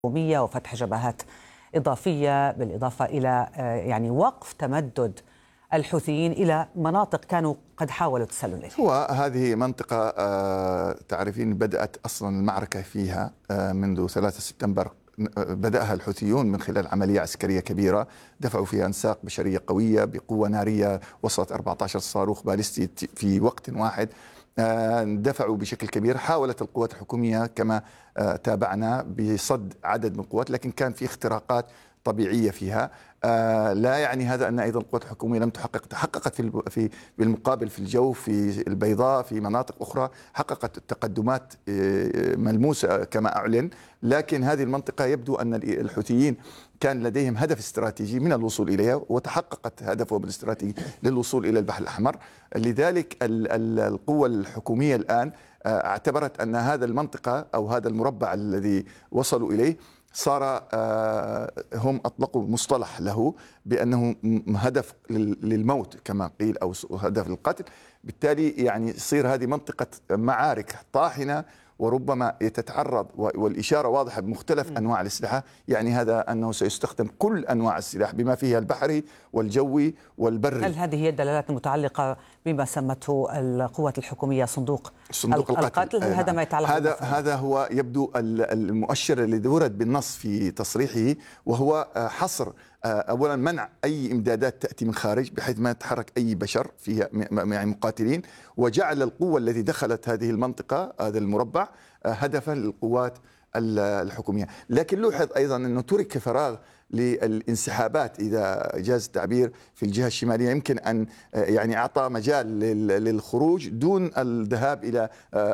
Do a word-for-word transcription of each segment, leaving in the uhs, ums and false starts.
الحكومية وفتح جبهات إضافية، بالإضافة إلى يعني وقف تمدد الحوثيين إلى مناطق كانوا قد حاولوا التسلل إليها. هو هذه منطقة تعرفين بدأت أصلا المعركة فيها منذ ثلاثة سبتمبر، بدأها الحوثيون من خلال عملية عسكرية كبيرة دفعوا فيها أنساق بشرية قوية بقوة نارية وصلت أربعة عشر صاروخ باليستي في وقت واحد، دفعوا بشكل كبير. حاولت القوات الحكومية كما تابعنا بصد عدد من القوات، لكن كان في اختراقات طبيعية فيها. آه لا يعني هذا أن أيضا القوات الحكومية لم تحقق، تحققت في في بالمقابل في الجو، في البيضاء، في مناطق أخرى حققت تقدمات ملموسة كما أعلن. لكن هذه المنطقة يبدو أن الحوثيين كان لديهم هدف استراتيجي من الوصول إليها، وتحققت هدفهم الاستراتيجي للوصول إلى البحر الأحمر. لذلك القوة الحكومية الآن اعتبرت أن هذا المنطقة أو هذا المربع الذي وصلوا إليه صار هم أطلقوا مصطلح له بأنه هدف للموت كما قيل، أو هدف للقتل. بالتالي يعني يصير هذه منطقة معارك طاحنة، وربما يتتعرض، والإشارة واضحة بمختلف أنواع الأسلحة، يعني هذا أنه سيستخدم كل أنواع السلاح بما فيها البحري والجوي والبري. هل هذه هي الدلالات المتعلقة بما سمته القوات الحكومية صندوق, صندوق القتل, القتل؟ هل هذا ما يتعلق هذا هذا هو يبدو المؤشر الذي ورد بالنص في تصريحه، وهو حصر أولا منع أي إمدادات تأتي من خارج بحيث ما يتحرك أي بشر فيها يعني مقاتلين، وجعل القوة التي دخلت هذه المنطقة هذا المربع هدفا للقوات الحكومية. لكن لوحظ أيضا أنه ترك فراغ للانسحابات إذا جاز التعبير في الجهة الشمالية، يمكن أن يعني أعطى مجال للخروج دون الذهاب إلى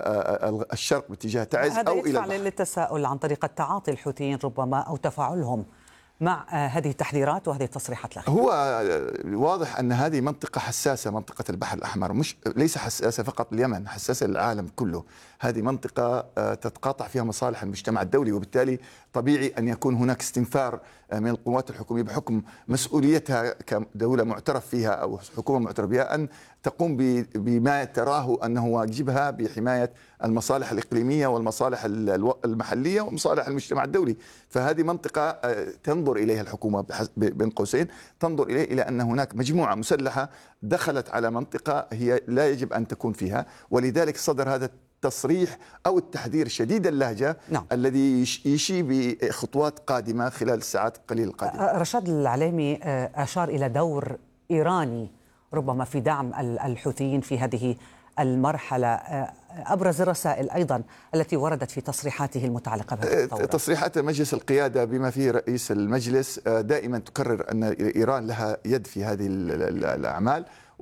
الشرق باتجاه تعز أو إلى هذا يدفع للتساؤل عن طريقة تعاطي الحوثيين ربما أو تفاعلهم مع هذه التحذيرات وهذه التصريحات الأخيرة. هو واضح أن هذه منطقة حساسة، منطقة البحر الأحمر مش ليس حساسة فقط اليمن، حساسة للعالم كله. هذه منطقة تتقاطع فيها مصالح المجتمع الدولي، وبالتالي طبيعي أن يكون هناك استنفار من القوات الحكومية بحكم مسؤوليتها كدولة معترف فيها أو حكومة معترف بها أن تقوم بما تراه أنه واجبها بحماية المصالح الإقليمية والمصالح المحلية ومصالح المجتمع الدولي. فهذه منطقة تنظر إليها الحكومة بين قوسين، تنظر إليه إلى أن هناك مجموعة مسلحة دخلت على منطقة هي لا يجب أن تكون فيها، ولذلك صدر هذا التصريح أو التحذير شديد اللهجة نعم. الذي يشي بخطوات قادمة خلال الساعات القليلة القادمة. رشاد العليمي أشار إلى دور إيراني ربما في دعم الحوثيين في هذه المرحلة. أبرز الرسائل أيضا التي وردت في تصريحاته المتعلقة بهذه الثورة. تصريحات مجلس القيادة بما فيه رئيس المجلس دائما تكرر أن إيران لها يد في هذه الأعمال،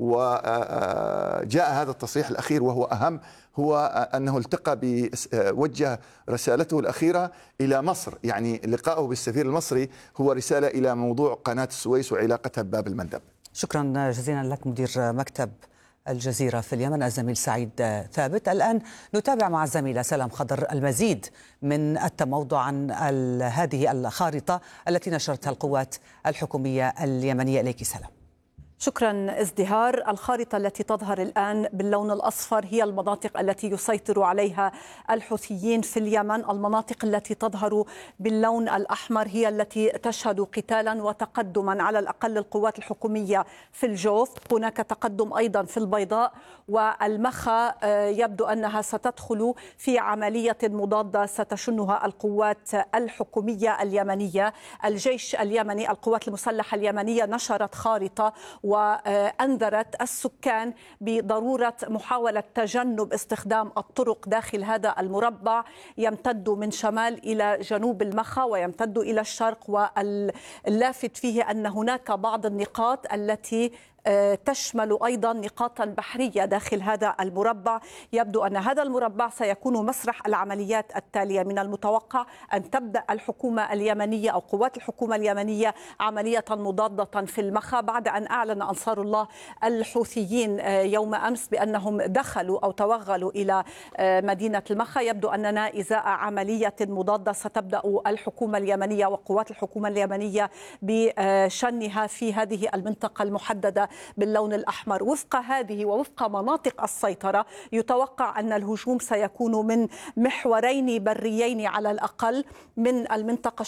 وجاء هذا التصريح الأخير وهو أهم، هو أنه التقى بوجه رسالته الأخيرة إلى مصر، يعني لقاءه بالسفير المصري هو رسالة إلى موضوع قناة السويس وعلاقتها بباب المندب. شكرا جزيلا لك مدير مكتب الجزيرة في اليمن الزميل سعيد ثابت. الآن نتابع مع الزميلة سلام خضر المزيد من التموضع عن هذه الخارطة التي نشرتها القوات الحكومية اليمنية. إليك سلام. شكرا ازدهار. الخارطة التي تظهر الآن باللون الأصفر هي المناطق التي يسيطر عليها الحوثيين في اليمن. المناطق التي تظهر باللون الأحمر هي التي تشهد قتالا وتقدما على الأقل للقوات الحكومية في الجوف. هناك تقدم أيضا في البيضاء، والمخا يبدو أنها ستدخل في عملية مضادة ستشنها القوات الحكومية اليمنية. الجيش اليمني، القوات المسلحة اليمنية نشرت خارطة وأنذرت السكان بضرورة محاولة تجنب استخدام الطرق داخل هذا المربع يمتد من شمال إلى جنوب المخا ويمتد إلى الشرق. واللافت فيه أن هناك بعض النقاط التي تشمل أيضا نقاطا بحرية داخل هذا المربع. يبدو أن هذا المربع سيكون مسرح العمليات التالية. من المتوقع أن تبدأ الحكومة اليمنية أو قوات الحكومة اليمنية عملية مضادة في المخا بعد أن أعلن أنصار الله الحوثيين يوم أمس بأنهم دخلوا أو توغلوا إلى مدينة المخا. يبدو أننا إزاء عملية مضادة ستبدأ الحكومة اليمنية وقوات الحكومة اليمنية بشنها في هذه المنطقة المحددة باللون الأحمر. وفق هذه ووفق مناطق السيطرة يتوقع أن الهجوم سيكون من محورين بريين على الأقل من المنطقة